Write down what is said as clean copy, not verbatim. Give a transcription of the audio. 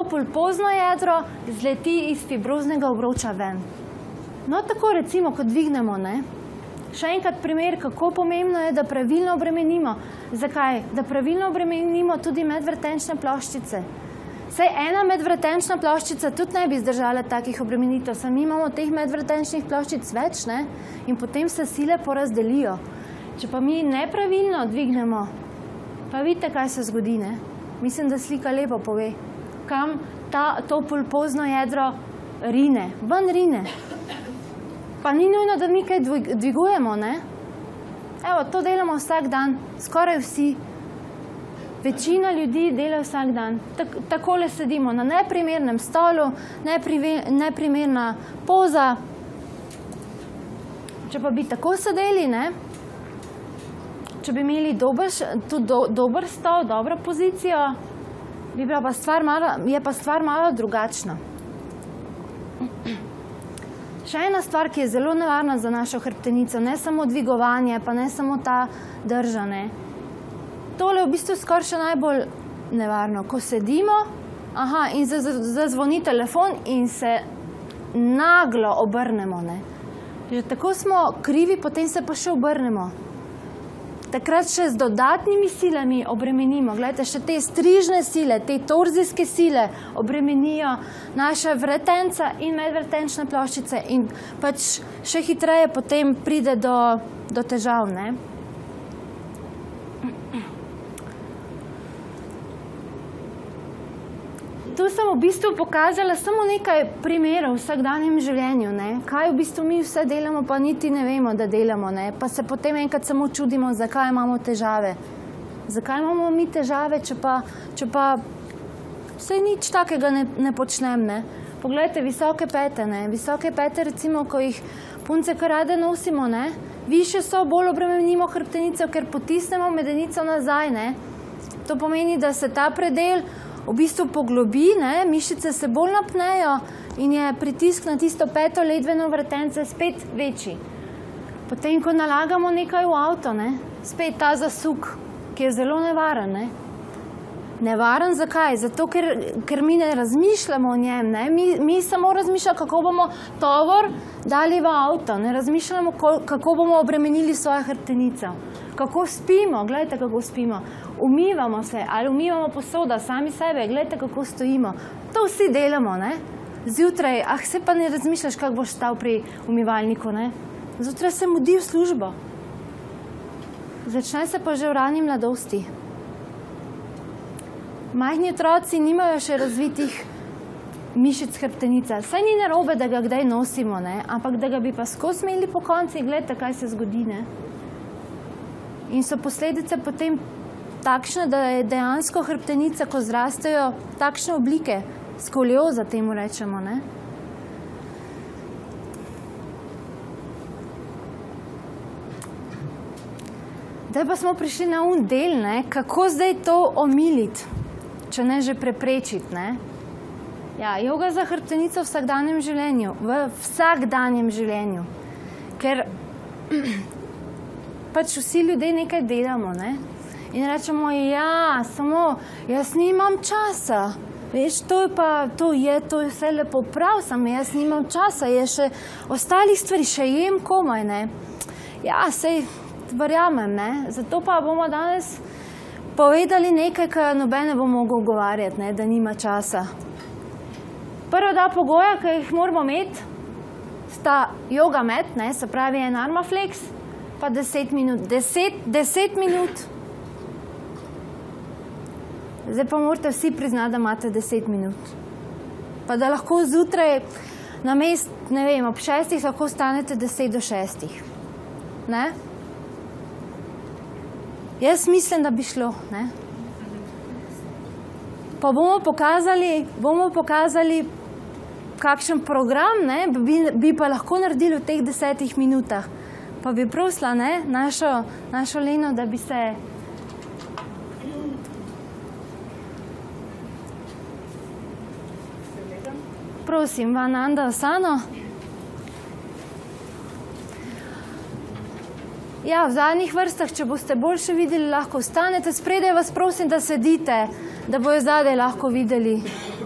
pulpozno jedro zleti iz fibroznega obroča ven. No, tako recimo, ko dvignemo, ne? Še enkrat primer, kako pomembno je, da pravilno obremenimo. Zakaj? Da pravilno obremenimo tudi medvretenčne ploščice. Saj ena medvretenčna ploščica tudi ne bi zdržala takih obremenitev, sami imamo teh medvretenčnih ploščic več, ne? In potem se sile porazdelijo. Če pa mi nepravilno dvignemo, pa vidite, kaj se zgodi, ne? Mislim, da slika lepo pove, kam to pulpozno jedro rine, ven rine. Pa ni nujno, da mi kaj dvigujemo, ne? Evo, to delamo vsak dan, skoraj vsi. Večina ljudi dela vsak dan. Takole sedimo na neprimernem stolu, neprimerna poza. Če pa bi tako sedeli, ne? Če bi imeli dober stol, dobro pozicijo, je pa stvar malo drugačna. Še ena stvar, ki je zelo nevarna za našo hrbtenico, ne samo dvigovanje, pa ne samo ta drža, ne. Tole je v bistvu skoraj še najbolj nevarno. Ko sedimo, in zazvoni telefon in se naglo obrnemo, ne. Že tako smo krivi, potem se pa še obrnemo. Takrat še z dodatnimi silami obremenimo. Glejte, še te strižne sile, te torzijske sile obremenijo naše vretenca in medvretenčne ploščice in pač še hitreje potem pride do težav, ne. Tu sem v bistvu pokazala samo nekaj primerov v vsakdanjem življenju, ne. Kaj v bistvu mi vse delamo, pa niti ne vemo, da delamo, ne. Pa se potem enkrat samo čudimo, zakaj imamo težave. Zakaj imamo mi težave, če pa vse nič takega ne počnem, ne. Poglejte, visoke pete, ne. Visoke pete, recimo, ko jih punce kar rade nosimo, ne. Višje so, bolj obremenimo hrbtenico, ker potisnemo medenico nazaj, ne. To pomeni, da se ta predel v bistvu poglobi, ne, mišice se bolj napnejo in je pritisk na tisto peto ledveno vretence spet večji. Potem, ko nalagamo nekaj v avto, ne, spet ta zasuk, ki je zelo nevaren, ne. Nevaren zakaj? Zato, ker mi ne razmišljamo o njem, ne. Mi samo razmišljamo, kako bomo tovor dali v avto, ne razmišljamo, kako bomo obremenili svojo hrbtenico. Kako spimo, gledajte, kako spimo. Umivamo se, ali umivamo posoda, sami sebe, gledajte, kako stojimo. To vsi delamo, ne. Zjutraj, se pa ne razmišljaš, kako boš stal pri umivalniku, ne. Zjutraj se mudi v službo. Začne se pa že v rani mladosti. Majhni otroci nimajo še razvitih mišic hrbtenica. Saj ni narobe, da ga kdaj nosimo, ne, ampak da ga bi pa skozi imeli po konci, gledajte, kaj se zgodi, ne. In so posledice potem takšne, da je dejansko hrbtenica, ko zrastejo takšne oblike, skolioza temu rečemo, ne. Zdaj pa smo prišli na del, ne, kako zdaj to omiliti, če ne že preprečiti, ne. Ja, joga za hrbtenico v vsakdanjem življenju, v vsakdanjem življenju, ker pač vsi ljudje nekaj delamo, ne. In rečemo, samo jaz nimam časa. Veš, to je vse lepo prav, samo jaz nimam časa, je še ostalih stvari, še jem komaj, ne. Ja, sej verjamem, ne. Zato pa bomo danes povedali nekaj, kar noben ne bo mogel govarjati, ne, da nima časa. Prva dva pogoja, ki jih moramo imeti, sta yoga mat, ne, se pravi en Armaflex, pa 10 minut. 10 minut. Zdaj pa morate vsi priznati, da imate 10 minut. Pa da lahko zjutraj namest, ne vem, ob 6 lahko stanete 10 do 6. Ne? Jaz mislim, da bi šlo, ne? Pa bomo pokazali kakšen program, ne, bi pa lahko naredili v teh 10 minutah. Pa bi prosila, ne, našo Leno, da bi se prosim, Vananda Asano. Ja, v zadnjih vrstah, če boste boljše videli, lahko vstanete. Spredaj vas prosim, da sedite, da bojo zadaj lahko videli.